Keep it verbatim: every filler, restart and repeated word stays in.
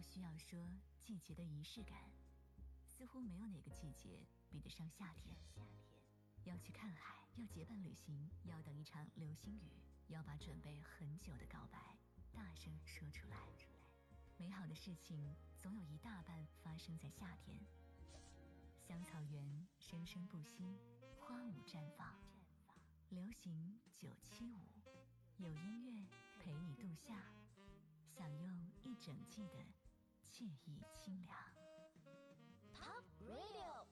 需要说季节的仪式感，似乎没有哪个季节比得上夏天。要去看海，要结伴旅行，要等一场流星雨，要把准备很久的告白大声说出来。美好的事情总有一大半发生在夏天。香草园生生不息，花舞绽放。流行九七五，有音乐陪你度夏，享用一整季的惬意清凉。 Top Radio。